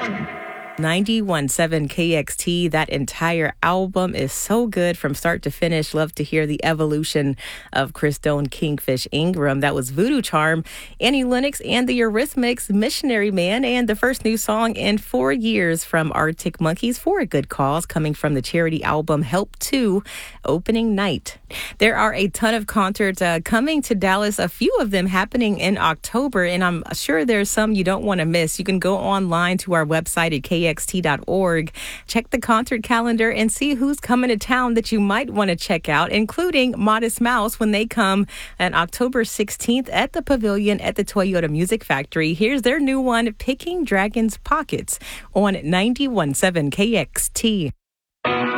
91.7 KXT. That entire album is so good from start to finish. Love to hear the evolution of Chris Stone, Kingfish Ingram. That was Voodoo Charm, Annie Lennox, and the Eurythmics, Missionary Man, and the first new song in 4 years from Arctic Monkeys for a good cause, coming from the charity album Help 2, opening night. There are a ton of concerts coming to Dallas, a few of them happening in October, and I'm sure there's some you don't want to miss. You can go online to our website at kxt.org, check the concert calendar, and see who's coming to town that you might want to check out, including Modest Mouse when they come on October 16th at the Pavilion at the Toyota Music Factory. Here's their new one, Picking Dragons Pockets, on 91.7 KXT.